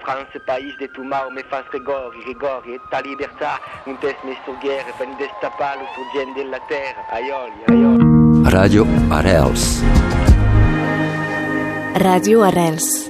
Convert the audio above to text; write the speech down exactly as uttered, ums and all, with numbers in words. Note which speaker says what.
Speaker 1: France, país de tu mau, me faz rigori, rigori, e ta libertà, non tes messo guerra, per destapare lo surgente della terra, aioli, aioli.
Speaker 2: Radio Arrels.
Speaker 3: Radio Arrels.